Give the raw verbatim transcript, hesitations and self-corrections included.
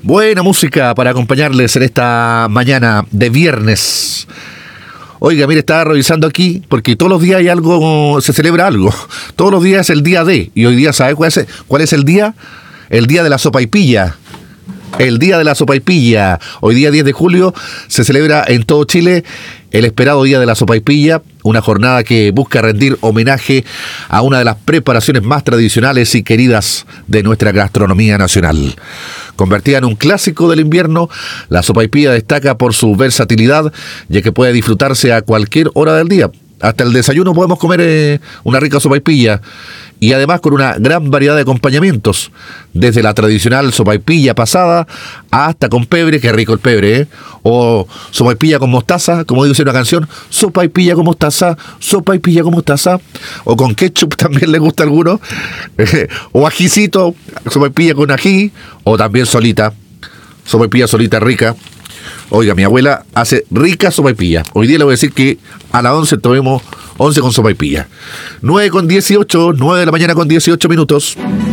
Buena música para acompañarles en esta mañana de viernes. Oiga, mire, estaba revisando aquí, porque todos los días hay algo, se celebra algo. Todos los días es el día de, y hoy día, ¿sabe cuál es, cuál es el día? El día de la sopaipilla. El día de la sopaipilla. Hoy día diez de julio se celebra en todo Chile el esperado Día de la Sopaipilla, una jornada que busca rendir homenaje a una de las preparaciones más tradicionales y queridas de nuestra gastronomía nacional. Convertida en un clásico del invierno, la sopaipilla destaca por su versatilidad, ya que puede disfrutarse a cualquier hora del día. Hasta el desayuno podemos comer eh, una rica sopaipilla, y además con una gran variedad de acompañamientos, desde la tradicional sopaipilla pasada hasta con pebre, que rico el pebre, ¿eh? O sopaipilla con mostaza, como dice una canción, sopaipilla con mostaza, sopaipilla con mostaza, o con ketchup también le gusta a algunos, eh, o ajicito, sopaipilla con ají, o también solita, sopaipilla solita rica. Oiga, mi abuela hace rica sopaipilla. Hoy día le voy a decir que a las once tomemos once con sopaipilla. nueve con dieciocho, nueve de la mañana con dieciocho minutos.